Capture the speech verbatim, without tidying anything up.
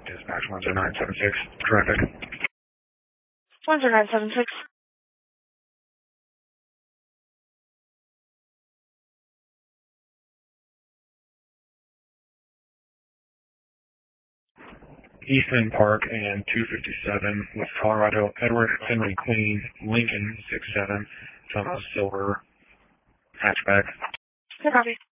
Dispatch one zero nine seven six, traffic. one zero nine seven six. Eastman Park and two fifty-seven with Colorado, Edward Henry Queen, Lincoln six seven, Thomas Silver, hatchback. No copy.